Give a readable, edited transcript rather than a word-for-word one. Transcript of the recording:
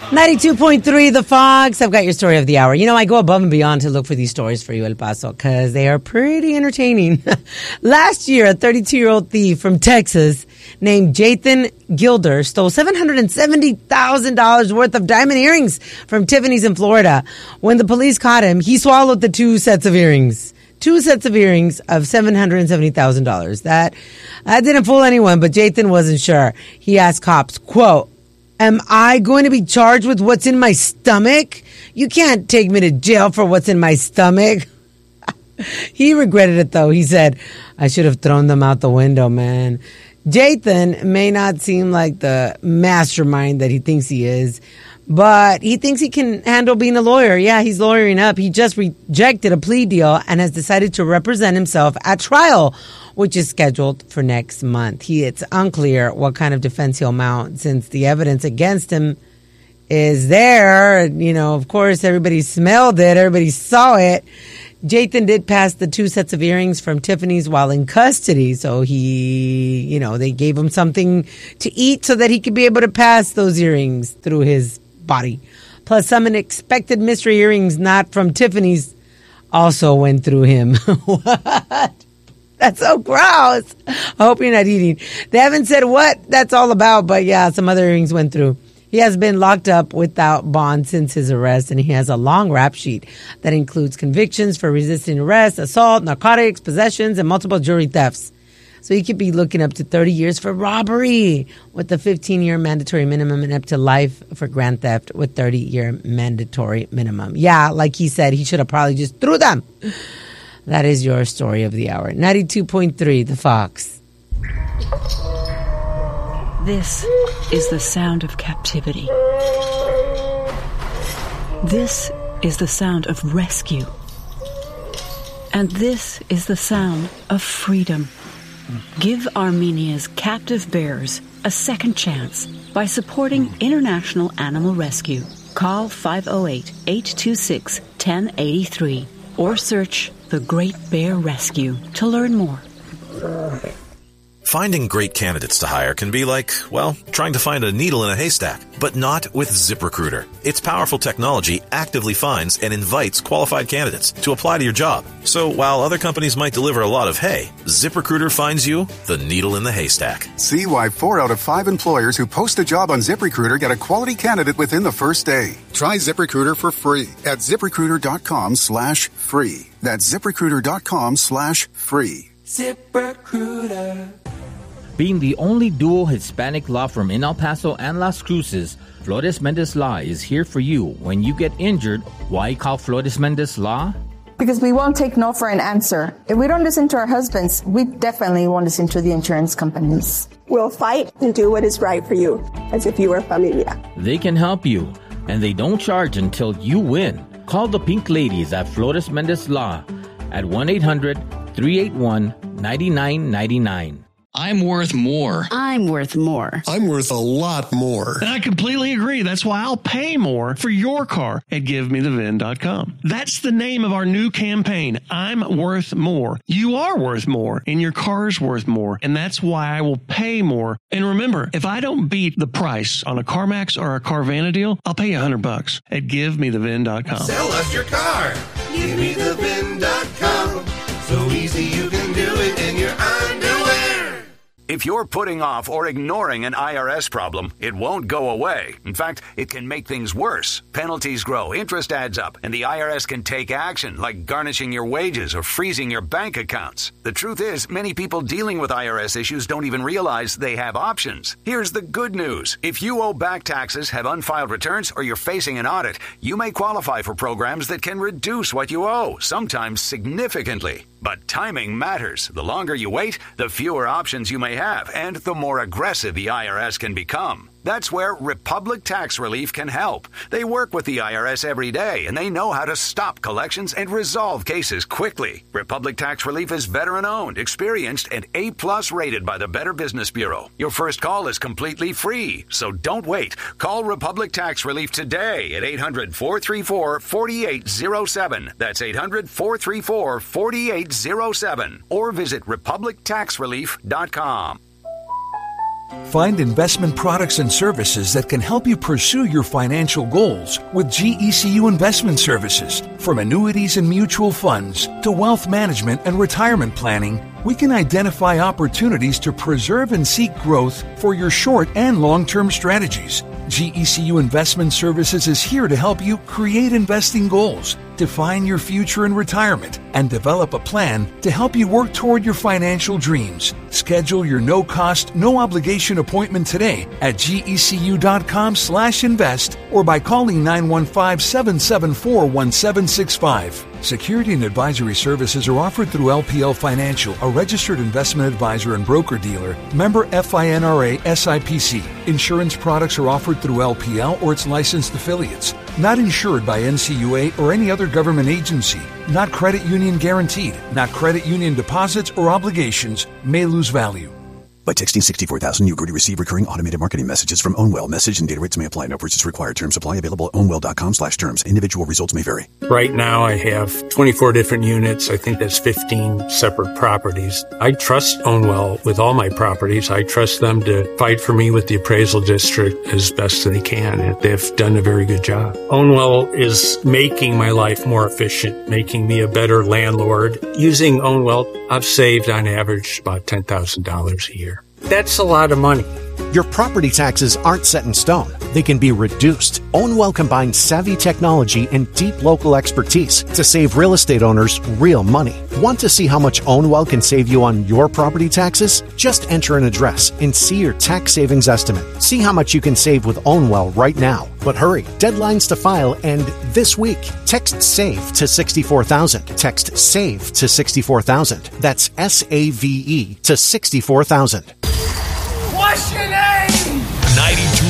92.3 The Fox. I've got your story of the hour. You know, I go above and beyond to look for these stories for you, El Paso, because they are pretty entertaining. Last year, a 32-year-old thief from Texas named Jathan Gilder stole $770,000 worth of diamond earrings from Tiffany's in Florida. When the police caught him, he swallowed the two sets of earrings. Two sets of earrings of $770,000. That didn't fool anyone, but Jathan wasn't sure. He asked cops, quote, "Am I going to be charged with what's in my stomach? You can't take me to jail for what's in my stomach." He regretted it, though. He said, "I should have thrown them out the window, man." Jathan may not seem like the mastermind that he thinks he is, but he thinks he can handle being a lawyer. Yeah, he's lawyering up. He just rejected a plea deal and has decided to represent himself at trial, which is scheduled for next month. It's unclear what kind of defense he'll mount since the evidence against him is there. You know, of course, everybody smelled it. Everybody saw it. Jathan did pass the two sets of earrings from Tiffany's while in custody. So they gave him something to eat so that he could be able to pass those earrings through his body. Plus, some unexpected mystery earrings not from Tiffany's also went through him. What? That's so gross. I hope you're not eating. They haven't said what that's all about, but yeah, some other earrings went through. He has been locked up without bond since his arrest, and he has a long rap sheet that includes convictions for resisting arrest, assault, narcotics, possessions, and multiple jewelry thefts. So he could be looking up to 30 years for robbery with a 15-year mandatory minimum and up to life for grand theft with 30-year mandatory minimum. Yeah, like he said, he should have probably just threw them. That is your story of the hour. 92.3 The Fox. This is the sound of captivity. This is the sound of rescue. And this is the sound of freedom. Give Armenia's captive bears a second chance by supporting International Animal Rescue. Call 508-826-1083 or search The Great Bear Rescue to learn more. Finding great candidates to hire can be like, well, trying to find a needle in a haystack, but not with ZipRecruiter. Its powerful technology actively finds and invites qualified candidates to apply to your job. So while other companies might deliver a lot of hay, ZipRecruiter finds you the needle in the haystack. See why 4 out of 5 employers who post a job on ZipRecruiter get a quality candidate within the first day. Try ZipRecruiter for free at ZipRecruiter.com/free. That's ZipRecruiter.com/free. ZipRecruiter. Being the only dual Hispanic law firm in El Paso and Las Cruces, Flores Mendez Law is here for you when you get injured. Why call Flores Mendez Law? Because we won't take no for an answer. If we don't listen to our husbands, we definitely won't listen to the insurance companies. We'll fight and do what is right for you, as if you were familia. They can help you, and they don't charge until you win. Call the Pink Ladies at Flores Mendez Law at 1-800-381-9999. I'm worth more. I'm worth more. I'm worth a lot more. And I completely agree. That's why I'll pay more for your car at GiveMeTheVin.com. That's the name of our new campaign. I'm worth more. You are worth more, and your car's worth more. And that's why I will pay more. And remember, if I don't beat the price on a CarMax or a Carvana deal, I'll pay you $100 at GiveMeTheVin.com. Sell us your car. GiveMeTheVin.com. So easy you can do it in your underwear. If you're putting off or ignoring an IRS problem, it won't go away. In fact, it can make things worse. Penalties grow, interest adds up, and the IRS can take action, like garnishing your wages or freezing your bank accounts. The truth is, many people dealing with IRS issues don't even realize they have options. Here's the good news. If you owe back taxes, have unfiled returns, or you're facing an audit, you may qualify for programs that can reduce what you owe, sometimes significantly. But timing matters. The longer you wait, the fewer options you may have, and the more aggressive the IRS can become. That's where Republic Tax Relief can help. They work with the IRS every day, and they know how to stop collections and resolve cases quickly. Republic Tax Relief is veteran-owned, experienced, and A+ rated by the Better Business Bureau. Your first call is completely free, so don't wait. Call Republic Tax Relief today at 800-434-4807. That's 800-434-4807. Or visit RepublicTaxRelief.com. Find investment products and services that can help you pursue your financial goals with GECU Investment Services. From annuities and mutual funds to wealth management and retirement planning, we can identify opportunities to preserve and seek growth for your short and long-term strategies. GECU Investment Services is here to help you create investing goals, define your future in retirement, and develop a plan to help you work toward your financial dreams. Schedule your no-cost, no-obligation appointment today at gecu.com/invest or by calling 915-774-1765. Security and advisory services are offered through LPL Financial, a registered investment advisor and broker-dealer, member FINRA SIPC. Insurance products are offered through LPL or its licensed affiliates. Not insured by NCUA or any other government agency. Not credit union guaranteed. Not credit union deposits or obligations. May lose value. By texting 64,000, you agree to receive recurring automated marketing messages from Ownwell. Message and data rates may apply. No purchase required. Terms apply. Available at ownwell.com/terms. Individual results may vary. Right now, I have 24 different units. I think that's 15 separate properties. I trust Ownwell with all my properties. I trust them to fight for me with the appraisal district as best they can. And they've done a very good job. Ownwell is making my life more efficient, making me a better landlord. Using Ownwell, I've saved on average about $10,000 a year. That's a lot of money. Your property taxes aren't set in stone. They can be reduced. Ownwell combines savvy technology and deep local expertise to save real estate owners real money. Want to see how much Ownwell can save you on your property taxes? Just enter an address and see your tax savings estimate. See how much you can save with Ownwell right now. But hurry, deadlines to file end this week. Text SAVE to 64,000. Text SAVE to 64,000. That's SAVE to 64,000. What's your name? 92